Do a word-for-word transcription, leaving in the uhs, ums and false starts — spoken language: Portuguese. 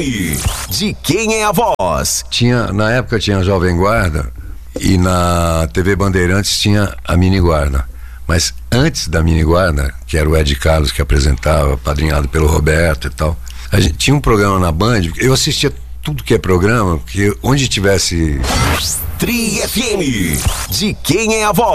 De quem é a voz? Tinha, na época tinha a Jovem Guarda e na T V Bandeirantes tinha a Mini Guarda. Mas antes da Mini Guarda, que era o Ed Carlos que apresentava, padrinhado pelo Roberto e tal, a gente tinha um programa na Band, eu assistia tudo que é programa, porque onde tivesse... Tri F M. De quem é a voz?